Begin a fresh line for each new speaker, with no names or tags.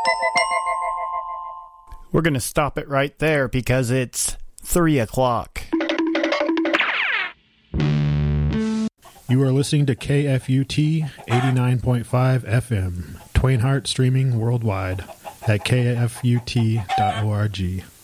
We're going to stop it right there because it's 3 o'clock.
You are listening to KFUT 89.5 FM, Twain Harte streaming worldwide at kfut.org.